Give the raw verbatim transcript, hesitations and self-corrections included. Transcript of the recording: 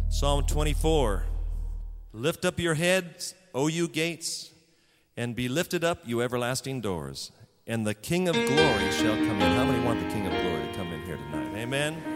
Psalm twenty-four. Lift up your heads, O you gates, and be lifted up, you everlasting doors, and the King of glory shall come in. How many want the King of glory to come in here tonight? Amen.